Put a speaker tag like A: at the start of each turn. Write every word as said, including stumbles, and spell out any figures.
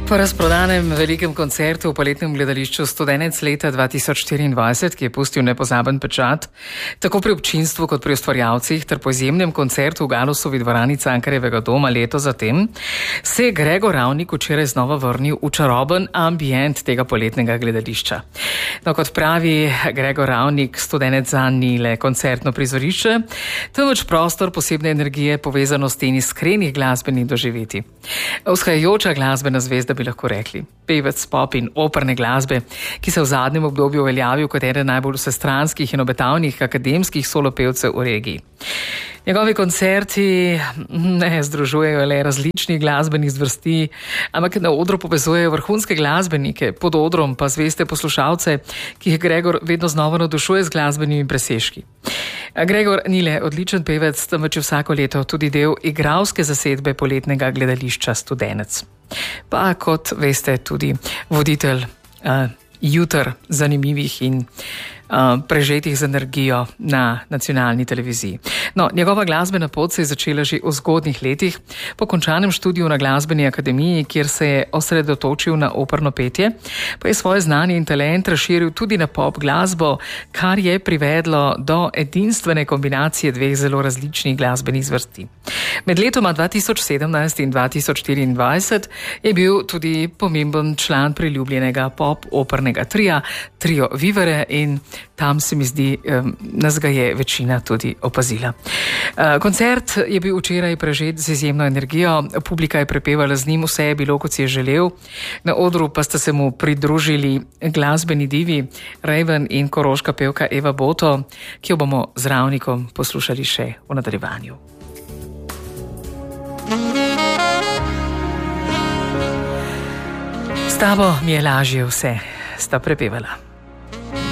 A: Po razprodanem velikem koncertu v poletnem gledališču Studenec leta dva tisoč štiriindvajset, ki je pustil nepozaben pečat, tako pri občinstvu kot pri ustvarjalcih, ter po izjemnem koncertu v Galusovi dvorani Cankarjevega doma leto zatem, se je Gregor Ravnik včeraj znova vrnil v čaroben ambient tega poletnega gledališča. No, kot pravi Gregor Ravnik, Studenec zanj ni le koncertno prizorišče, temveč prostor posebne energije, povezanosti in iskrenih glasbenih doživetij. Vzhajajoča glasbena zvezda, bi lahko rekli. Pevec pop in operne glasbe, ki se v zadnjem obdobju uveljavil kot eden najbolj vsestranskih in obetavnih akademskih solopevcev v regiji. Njegovi koncerti ne združujejo le različnih glasbenih zvrsti, ampak na odru povezujejo vrhunske glasbenike, pod odrom pa zveste poslušalce, ki jih Gregor vedno znova navdušuje z glasbenimi presežki. Gregor ni le odličen pevec, temveč vsako leto tudi del igralske zasedbe poletnega gledališča Studenec. Pa kot veste tudi voditelj uh, juter zanimivih in uh, prežetih z energijo na nacionalni televiziji. No, njegova glasbena pot se je začela že v zgodnjih letih, po končanem študiju na glasbeni akademiji, kjer se je osredotočil na operno petje, pa je svoje znanje in talent razširil tudi na pop glasbo, kar je privedlo do edinstvene kombinacije dveh zelo različnih glasbenih zvrsti. Med letoma dva tisoč sedemnajst in dva tisoč štiriindvajset je bil tudi pomemben član priljubljenega pop-opernega tria, Trio Vivere, in tam se mi zdi, nas ga je večina tudi opazila. Koncert je bil včeraj prežet z izjemno energijo, publika je prepevala z njim, vse je bilo, kot si je želel. Na odru pa sta se mu pridružili glasbeni divi Raven in koroška pevka Eva Boto, ki jo bomo z Ravnikom poslušali še v nadaljevanju. S tabo mi je lažje vse, sta prepevala.